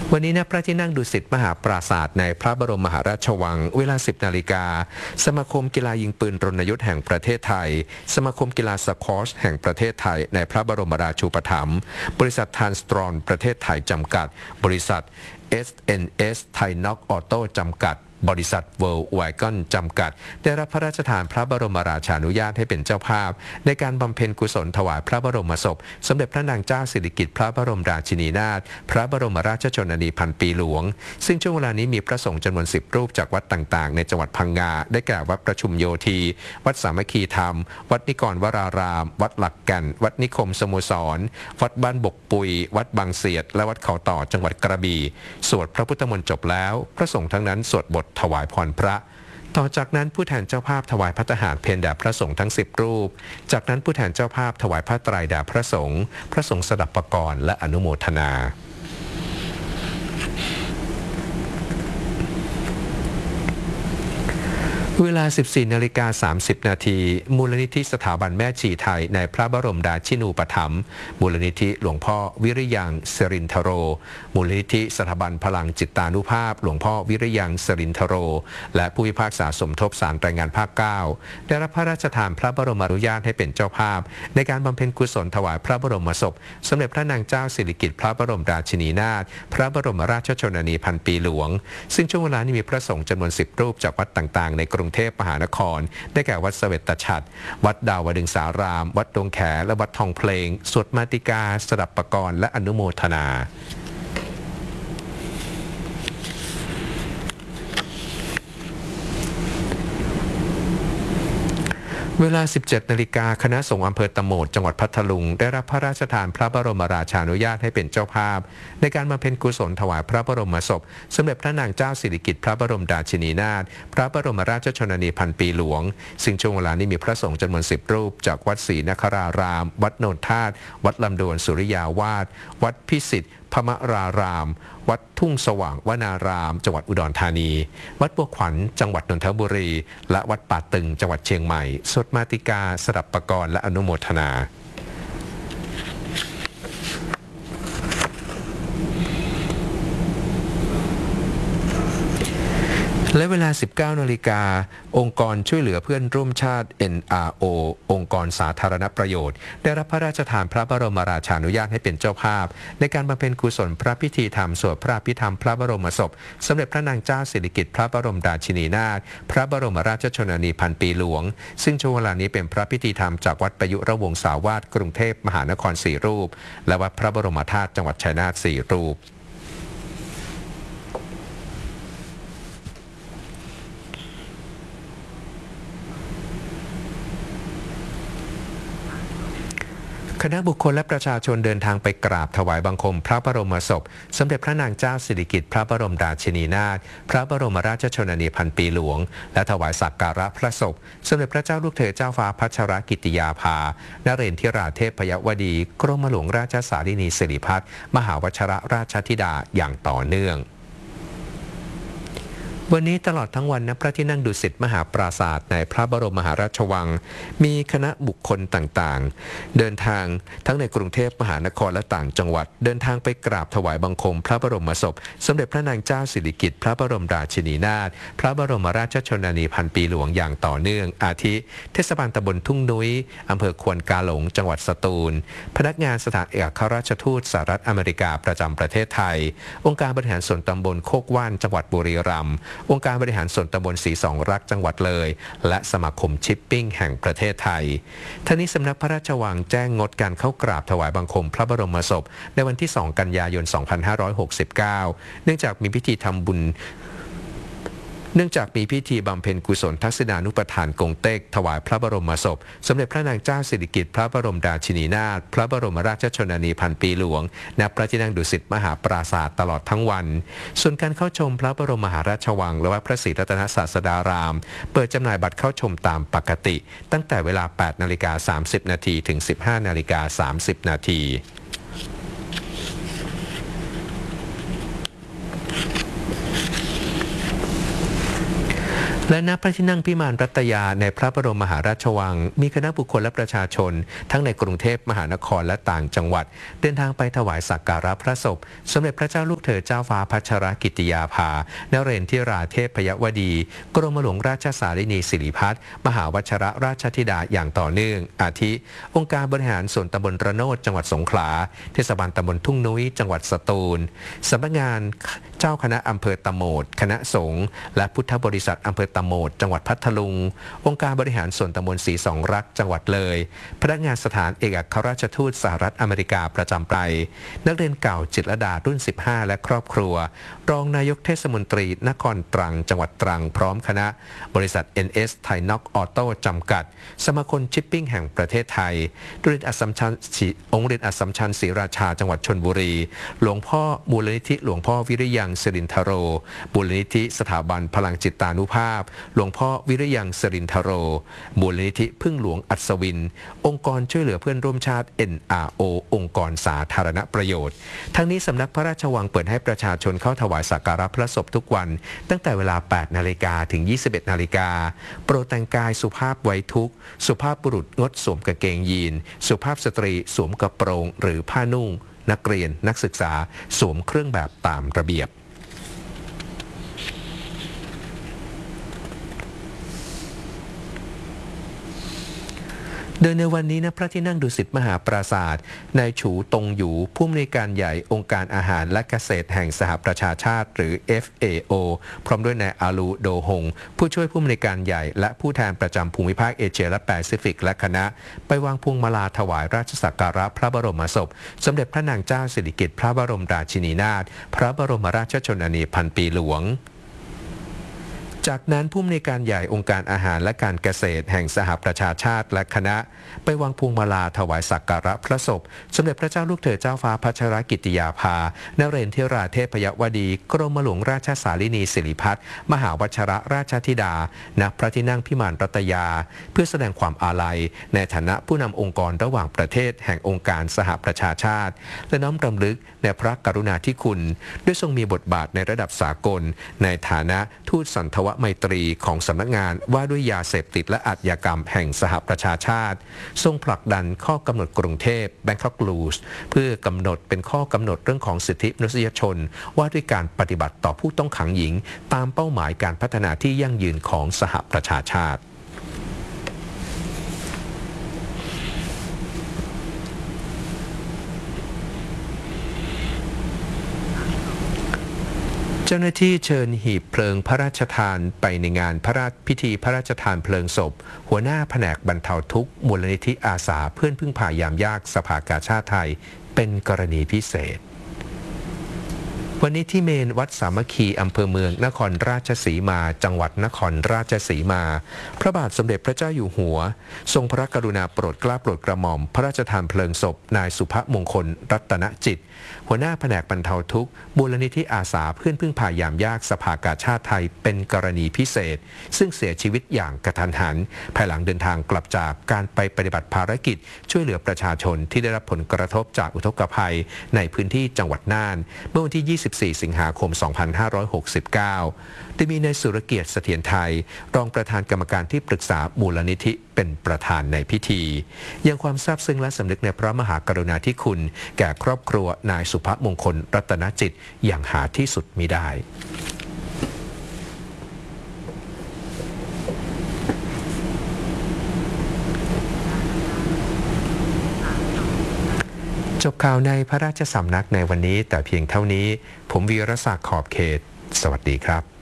วันนี้ณพระที่นั่งดุสิตมหาปราสาทในพระบรมมหาราชวังเวลา 10 นาฬิกาสมาคมกีฬายิงปืนรณยุทธ์แห่งประเทศไทยสมาคมกีฬาสควอชแห่งประเทศไทยในพระบรมราชูปถัมภ์บริษัททรานสตรอนประเทศไทยจำกัดบริษัท SNS ไทยน็อกออโต้จำกัดบริษัทเวิลด์ไวกอนจำกัดได้รับพระราชทานพระบรมราชานุญาตให้เป็นเจ้าภาพในการบำเพ็ญกุศลถวายพระบรมศพสมเด็จพระนางเจ้าสิริกิติ์พระบรมราชินีนาถพระบรมราชชนนีพันปีหลวงซึ่งช่วงเวลานี้มีพระสงฆ์จำนวน10 รูปจากวัดต่างๆในจังหวัดพังงาได้แก่วัดประชุมโยธีวัดสามัคคีธรรมวัดนิกรวรารามวัดหลักแก่นวัดนิคมสโมสรวัดบ้านบกปุยวัดบางเสียดและวัดเขาต่อจังหวัดกระบี่สวดพระพุทธมนต์จบแล้วพระสงฆ์ทั้งนั้นสวดบทถวายพรพระต่อจากนั้นผู้แทนเจ้าภาพถวายภัตตาหารเพลแด่พระสงฆ์ทั้ง10 รูปจากนั้นผู้แทนเจ้าภาพถวายผ้าไตรแด่พระสงฆ์สดับปกรณ์และอนุโมทนาเวลา 14:30 นาทีมูลนิธิสถาบันแม่ชีไทยในพระบรมราชินูปถัมภ์มูลนิธิหลวงพ่อวิริยังสรินทโรมูลนิธิสถาบันพลังจิตตานุภาพหลวงพ่อวิริยังสรินทโรและผู้พิพากษาสมทบศาลแรงงานภาค 9ได้รับพระราชทานพระบรมอนุญาตให้เป็นเจ้าภาพในการบำเพ็ญกุศลถวายพระบรมศพสมเด็จพระนางเจ้าสิริกิติ์พระบรมราชินีนาถพระบรมราชชนนีพันปีหลวงซึ่งช่วงเวลานี้มีพระสงฆ์จำนวน10 รูปจากวัดต่างๆในกรุงเทพมหานครได้แก่วัดเสวตฉัตรวัดดาวดึงสารามวัดดงแขและวัดทองเพลงสวดมาติกาสดับปกรณ์และอนุโมทนาเวลา 17 นาฬิกาคณะสงฆ์อำเภอตะโหมดจังหวัดพัทลุงได้รับพระราชทานพระบรมราชานุญาตให้เป็นเจ้าภาพในการบำเพ็ญกุศลถวายพระบรมศพสมเด็จพระนางเจ้าสิริกิติ์พระบรมราชินีนาถพระบรมราชชนนีพันปีหลวงซึ่งช่วงเวลานี้มีพระสงฆ์จำนวน10 รูปจากวัดศรีนครารามวัดโนนธาตุวัดลำดวนสุริยาวาสวัดพิสิทธิ์พมรารามวัดทุ่งสว่างวนารามจังหวัดอุดรธานีวัดบัวขวัญจังหวัดนนทบุรีและวัดป่าตึงจังหวัดเชียงใหม่สวดมาติกาสดับปกรณ์และอนุโมทนาและเวลา 19 นาฬิกาองค์กรช่วยเหลือเพื่อนร่วมชาติ NRO องค์กรสาธารณประโยชน์ได้รับพระราชทานพระบรมราชานุญาตให้เป็นเจ้าภาพในการบำเพ็ญกุศลพระพิธีธรรมสวดพระอภิธรรมพระบรมศพสมเด็จพระนางเจ้าสิริกิติ์พระบรมราชินีนาถพระบรมราชชนนีพันปีหลวงซึ่งช่วงเวลานี้เป็นพระพิธีธรรมจากวัดประยุรวงศาวาสกรุงเทพมหานคร4 รูปและวัดพระบรมธาตุจังหวัดชัยนาท4 รูปคณะบุคคลและประชาชนเดินทางไปกราบถวายบังคมพระบรมศพสมเด็จพระนางเจ้าสิริกิติ์พระบรมราชินีนาถพระบรมราชชนนีพันปีหลวงและถวายสักการะพระศพสมเด็จพระเจ้าลูกเธอเจ้าฟ้าพัชรกิติยาภานเรนทิราเทพยวดีกรมหลวงราชสารินีสิริพัฒน์มหาวชรราชธิดาอย่างต่อเนื่องวันนี้ตลอดทั้งวันณพระที่นั่งดุสิตมหาปราสาทในพระบรมมหาราชวังมีคณะบุคคลต่างๆเดินทางทั้งในกรุงเทพมหานครและต่างจังหวัดเดินทางไปกราบถวายบังคมพระบรมศพสมเด็จพระนางเจ้าสิริกิติ์พระบรมราชินีนาถพระบรมราชชนนีพันปีหลวงอย่างต่อเนื่องอาทิเทศบาลตำบลทุ่งนุ้ยอำเภอควนกาหลงจังหวัดสตูลพนักงานสถานเอกอัครราชทูตสหรัฐอเมริกาประจำประเทศไทยองค์การบริหารส่วนตำบลโคกว่านจังหวัดบุรีรัมย์องค์การบริหารส่วนตำบลศรีสองรักจังหวัดเลยและสมาคมชิปปิ้งแห่งประเทศไทยทั้งนี้สำนักพระราชวังแจ้งงดการเข้ากราบถวายบังคมพระบรมศพในวันที่ 2 กันยายน 2569 เนื่องจากมีพิธีทำบุญเนื่องจากมีพิธีบำเพ็ญกุศลทักษิณานุปทานกงเต็กถวายพระบรมศพสมเด็จพระนางเจ้าสิริกิติ์พระบรมราชินีนาถพระบรมราชชนนีพันปีหลวงณพระที่นั่งดุสิตมหาปราสาทตลอดทั้งวันส่วนการเข้าชมพระบรมมหาราชวังและวัดพระศรีรัตนศาสดารามเปิดจำหน่ายบัตรเข้าชมตามปกติตั้งแต่เวลา 8:30 นาทีถึง 15:30 นาทีและณพระที่นั่งพิมานรัตยาในพระบรมมหาราชวังมีคณะบุคคลและประชาชนทั้งในกรุงเทพมหานครและต่างจังหวัดเดินทางไปถวายสักการะพระศพสมเด็จพระเจ้าลูกเธอเจ้าฟ้าพัชรกิติยาภานเรนทิราเทพยวดีกรมหลวงราชสารินีสิริพัฒน์มหาวชิรราชธิดาอย่างต่อเนื่องอาทิองค์การบริหารส่วนตำบลระโนดจังหวัดสงขลาเทศบาลตำบลทุ่งนุ้ยจังหวัดสตูลสำนักงานเจ้าคณะอำเภอตะโหมดคณะสงฆ์และพุทธบริษัทอำเภอตะโหมดจังหวัดพัทลุงองค์การบริหารส่วนตำบลศรีสองรักจังหวัดเลยพนักงานสถานเอกอัครราชทูตสหรัฐอเมริกาประจำไปนักเรียนเก่าจิตรลดารุ่น 15 และครอบครัวรองนายกเทศมนตรีนครตรังจังหวัดตรังพร้อมคณะบริษัท NS ไทยน็อกออโต้จำกัดสมาคมชิปปิ้งแห่งประเทศไทยโรงเรียนอัสสัมชัญศรีราชาจังหวัดชลบุรีหลวงพ่อมูลนิธิหลวงพ่อวิริยังสิรินทโรมูลนิธิสถาบันพลังจิตตานุภาพหลวงพ่อวิริยังสิรินทโรมูลนิธิพึ่งหลวงอัศวินองค์กรช่วยเหลือเพื่อนร่วมชาติ NRO องค์กรสาธารณประโยชน์ทั้งนี้สำนักพระราชวังเปิดให้ประชาชนเข้าถวายสักการะพระศพทุกวันตั้งแต่เวลา 8 นาฬิกาถึง 21 นาฬิกาโปรดแต่งกายสุภาพไว้ทุกข์สุภาพบุรุษงดสวมกางเกงยีนสุภาพสตรีสวมกระโปรงหรือผ้านุ่งนักเรียนนักศึกษาสวมเครื่องแบบตามระเบียบโดยในวันนี้นะพระที่นั่งดุสิตมหาปราสาทนายฉูตงหยูผู้อำนวยการใหญ่องค์การอาหารและเกษตรแห่งสหประชาชาติหรือ FAO พร้อมด้วยนายอาลูโดฮงผู้ช่วยผู้อำนวยการใหญ่และผู้แทนประจำภูมิภาคเอเชียและแปซิฟิกและคณะไปวางพวงมาลาถวายราชสักการะพระบรมศพสมเด็จพระนางเจ้าสิริกิติ์พระบรมราชินีนาถพระบรมราชชนนีพันปีหลวงจากนั้นผู้อำนวยการใหญ่องค์การอาหารและการเกษตรแห่งสหประชาชาติและคณะไปวางพวงมาลาถวายสักการะพระศพสมเด็จพระเจ้าลูกเธอเจ้าฟ้าพัชรกิติยาภานเรนทิราเทพยวดีกรมหลวงราชสารินีสิริพัฒน์มหาวชิรราชธิดาณพระที่นั่งพิมานรัตยาเพื่อแสดงความอาลัยในฐานะผู้นำองค์กรระหว่างประเทศแห่งองค์การสหประชาชาติและน้อมรำลึกในพระกรุณาธิคุณด้วยทรงมีบทบาทในระดับสากลในฐานะทูตสันทวไมตรีของสำนักงานว่าด้วยยาเสพติดและอาชญากรรมแห่งสหประชาชาติทรงผลักดันข้อกำหนดกรุงเทพ Bangkok Rules เพื่อกำหนดเป็นข้อกำหนดเรื่องของสิทธิมนุษยชนว่าด้วยการปฏิบัติต่อผู้ต้องขังหญิงตามเป้าหมายการพัฒนาที่ยั่งยืนของสหประชาชาติเจ้าหน้าที่เชิญหีบเพลิงพระราชทานไปในงานพิธีพระราชทานเพลิงศพหัวหน้าแผนกบรรเทาทุกข์มูลนิธิอาสาเพื่อนพึ่งพายามยากสภากาชาติไทยเป็นกรณีพิเศษวันนี้ที่เมนวัดสามัคคีอำเภอเมืองนครราชสีมาจังหวัดนครราชสีมาพระบาทสมเด็จพระเจ้าอยู่หัวทรงพระกรุณาโปรดเกล้าโปรดกระหม่อมพระราชทานเพลิงศพนายสุภมงคลรัตนจิตหัวหน้าแผนกบรรเทาทุกข์มูลนิธิอาสาเพื่อนพึ่งพายามยากสภากาชาติไทยเป็นกรณีพิเศษซึ่งเสียชีวิตอย่างกระทันหันภายหลังเดินทางกลับจากการไปปฏิบัติภารกิจช่วยเหลือประชาชนที่ได้รับผลกระทบจากอุทกภัยในพื้นที่จังหวัดน่านเมื่อวันที่ 24 สิงหาคม 2569 โดยมีนายสุรเกียรติเสถียรไทยรองประธานกรรมการที่ปรึกษามูลนิธิเป็นประธานในพิธียังความซาบซึ้งและสำนึกในพระมหากรุณาธิคุณแก่ครอบครัวนายสุภมงคลรัตนจิตอย่างหาที่สุดมิได้จบข่าวในพระราชสำนักในวันนี้แต่เพียงเท่านี้ผมวีรศักดิ์ขอบเขตสวัสดีครับ